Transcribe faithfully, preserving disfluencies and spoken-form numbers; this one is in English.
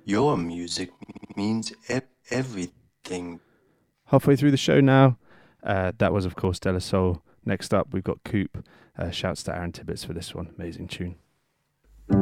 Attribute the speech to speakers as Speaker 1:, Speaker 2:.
Speaker 1: Your music means e- everything.
Speaker 2: Halfway through the show now. Uh, that was, of course, De La Soul. Next up, we've got Coop. Uh, shouts to Aaron Tibbetts for this one. Amazing tune.